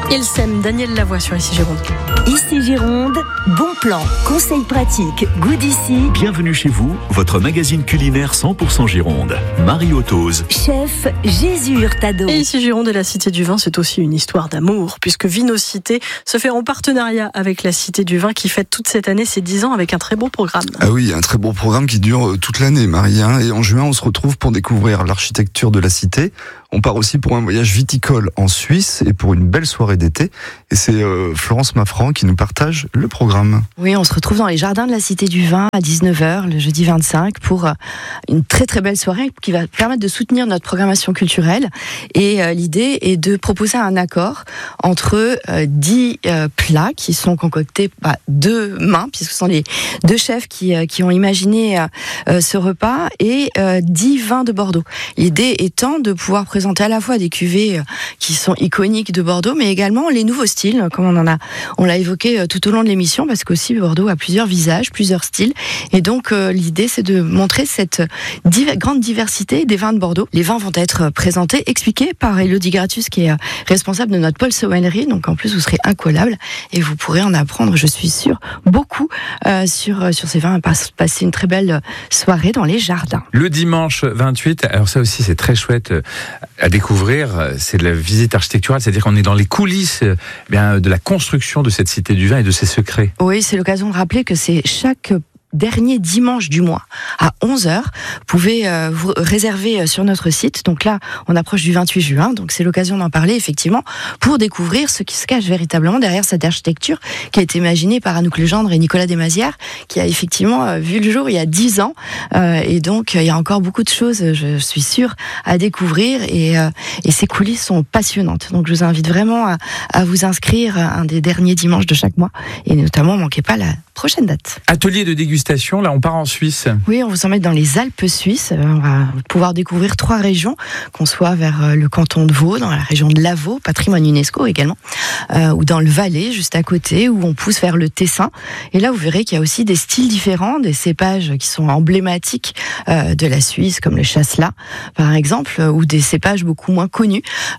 Il sème Daniel Lavoie sur Ici Gironde. Ici Gironde, bon plan, conseils pratiques, goût d'ici. Bienvenue chez vous, votre magazine culinaire 100% Gironde. Marie Otose. Chef Jésus Hurtado. Et Ici Gironde et la Cité du Vin, c'est aussi une histoire d'amour, puisque Vinocité se fait en partenariat avec la Cité du Vin qui fête toute cette année ses 10 ans avec un très beau programme. Ah oui, un très beau programme qui dure toute l'année, Marie. Et en juin, on se retrouve pour découvrir l'architecture de la cité. On part aussi pour un voyage viticole en Suisse et pour une belle soirée d'été. Et c'est Florence Maffran qui nous partage le programme. Oui, on se retrouve dans les jardins de la Cité du Vin à 19h le jeudi 25 pour une très très belle soirée qui va permettre de soutenir notre programmation culturelle. Et l'idée est de proposer un accord entre 10 plats qui sont concoctés de main, puisque ce sont les deux chefs qui ont imaginé ce repas, et 10 vins de Bordeaux. L'idée étant de pouvoir présenter à la fois des cuvées qui sont iconiques de Bordeaux, mais également les nouveaux styles, comme on l'a évoqué tout au long de l'émission, parce qu'aussi Bordeaux a plusieurs visages, plusieurs styles, et donc l'idée c'est de montrer cette grande diversité des vins de Bordeaux. Les vins vont être présentés, expliqués par Elodie Gratus, qui est responsable de notre pôle sommellerie, donc en plus vous serez incollable et vous pourrez en apprendre, je suis sûre, beaucoup sur ces vins, passer une très belle soirée dans les jardins. Le dimanche 28, alors ça aussi c'est très chouette à découvrir, c'est de la visite architecturale, c'est-à-dire qu'on est dans les coulisses de la construction de cette Cité du Vin et de ses secrets. Oui, c'est l'occasion de rappeler que c'est chaque dernier dimanche du mois à 11h. Vous pouvez vous réserver sur notre site. Donc là, on approche du 28 juin. Donc c'est l'occasion d'en parler, effectivement, pour découvrir ce qui se cache véritablement derrière cette architecture qui a été imaginée par Anouk Legendre et Nicolas Desmazières, qui a effectivement vu le jour il y a 10 ans. Et donc, il y a encore beaucoup de choses, je suis sûre, à découvrir. Et ces coulisses sont passionnantes. Donc, je vous invite vraiment à vous inscrire un des derniers dimanches de chaque mois. Et notamment, manquez pas la prochaine date. Atelier de dégustation, là on part en Suisse. Oui, on vous emmène dans les Alpes suisses. On va pouvoir découvrir 3 régions, qu'on soit vers le canton de Vaud, dans la région de Lavaux, patrimoine UNESCO également, ou dans le Valais, juste à côté, où on pousse vers le Tessin. Et là, vous verrez qu'il y a aussi des styles différents, des cépages qui sont emblématiques de la Suisse, comme le Chasselas, par exemple, ou des cépages beaucoup moins connus.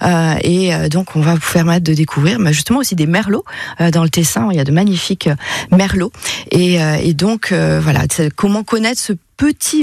Et donc, on va vous permettre de découvrir justement aussi des merlots. Dans le Tessin, il y a de magnifiques merlots. Et donc, voilà, comment connaître ce petit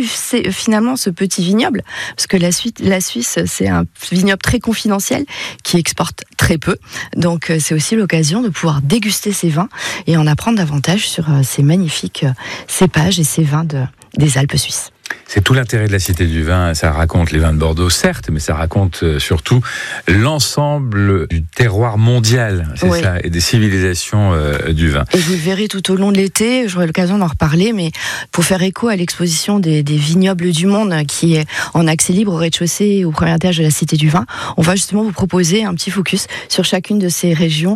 vignoble, parce que la Suisse, c'est un vignoble très confidentiel qui exporte très peu. Donc, c'est aussi l'occasion de pouvoir déguster ces vins et en apprendre davantage sur ces magnifiques cépages et ces vins des Alpes suisses. C'est tout l'intérêt de la Cité du Vin. Ça raconte les vins de Bordeaux, certes, mais ça raconte surtout l'ensemble du terroir mondial, c'est oui. Ça, et des civilisations du vin. Et vous le verrez tout au long de l'été, j'aurai l'occasion d'en reparler, mais pour faire écho à l'exposition des vignobles du monde qui est en accès libre au rez-de-chaussée et au premier étage de la Cité du Vin, on va justement vous proposer un petit focus sur chacune de ces régions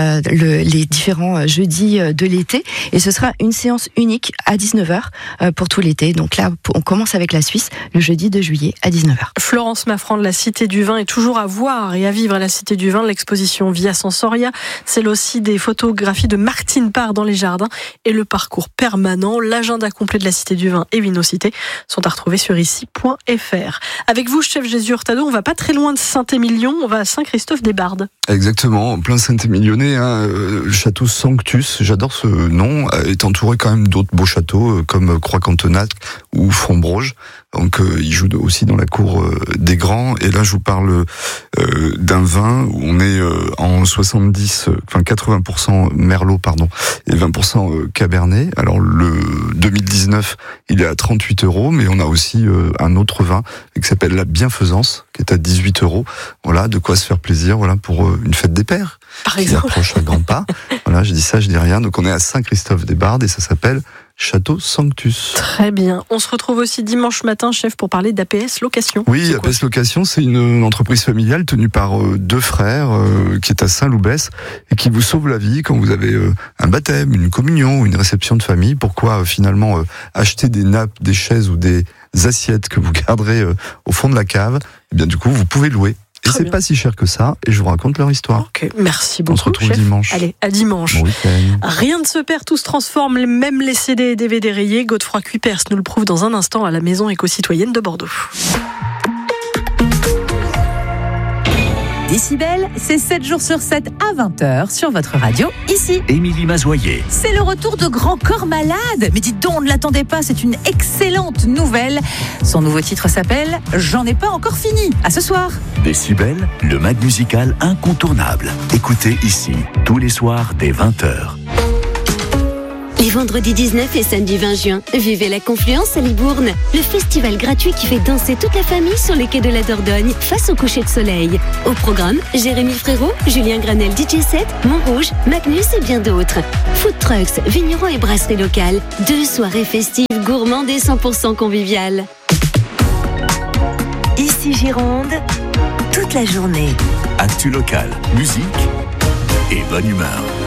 les différents jeudis de l'été. Et ce sera une séance unique à 19h pour tout l'été. Donc là, on commence avec la Suisse le jeudi 2 juillet à 19h. Florence Maffran de la Cité du Vin est toujours à voir et à vivre à la Cité du Vin. L'exposition Via Sensoria, c'est aussi des photographies de Martine Parr dans les jardins et le parcours permanent. L'agenda complet de la Cité du Vin et Vinocité sont à retrouver sur ici.fr. Avec vous, chef Jésus Hurtado, on va pas très loin de Saint-Émilion, on va à Saint-Christophe-des-Bardes. Exactement, plein Saint-Émilionnais, le château Sanctus, j'adore ce nom, est entouré quand même d'autres beaux châteaux comme Croix-Cantenac ou Fontbroge. Donc il joue aussi dans la cour des Grands. Et là je vous parle d'un vin où on est en 80% Merlot et 20% Cabernet. Alors le 2019 il est à 38 €, mais on a aussi un autre vin qui s'appelle la Bienfaisance, qui est à 18 €. Voilà, de quoi se faire plaisir, voilà, pour une fête des pères. Par exemple. Qui approche à grands pas. Voilà, je dis ça, je dis rien. Donc on est à Saint-Christophe-des-Bardes et ça s'appelle Château Sanctus. Très bien. On se retrouve aussi dimanche matin, chef, pour parler d'APS Location. Oui, APS Location, c'est une entreprise familiale tenue par 2 frères qui est à Saint-Loubès et qui vous sauve la vie quand vous avez un baptême, une communion, une réception de famille. Pourquoi finalement acheter des nappes, des chaises ou des assiettes que vous garderez au fond de la cave? Eh bien, du coup, vous pouvez louer. Et c'est pas si cher que ça, et je vous raconte leur histoire. Ok, merci beaucoup. On se retrouve chef. Dimanche. Allez, à dimanche. Bon week-end. Rien ne se perd, tout se transforme, même les CD et DVD rayés. Godefroy Cuypers nous le prouve dans un instant à la Maison éco-citoyenne de Bordeaux. Décibel, c'est 7 jours sur 7 à 20h sur votre radio, ici. Émilie Mazoyer. C'est le retour de Grand Corps Malade. Mais dites donc, on ne l'attendait pas, c'est une excellente nouvelle. Son nouveau titre s'appelle « J'en ai pas encore fini ». À ce soir. Décibel, le mag musical incontournable. Écoutez ici, tous les soirs dès 20h. Les vendredis 19 et samedi 20 juin, vivez la Confluence à Libourne, le festival gratuit qui fait danser toute la famille sur les quais de la Dordogne face au coucher de soleil. Au programme, Jérémy Frérot, Julien Granel DJ7, Montrouge, Magnus et bien d'autres. Food trucks, vignerons et brasseries locales. 2 soirées festives, gourmandes et 100% conviviales. Ici Gironde, toute la journée. Actu local, musique et bonne humeur.